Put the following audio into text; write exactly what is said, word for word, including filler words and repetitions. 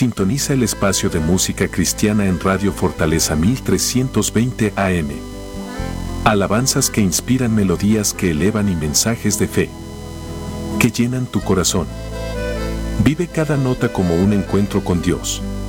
Sintoniza el espacio de música cristiana en Radio Fortaleza mil trescientos veinte A M. Alabanzas que inspiran, melodías que elevan y mensajes de fe que llenan tu corazón. Vive cada nota como un encuentro con Dios.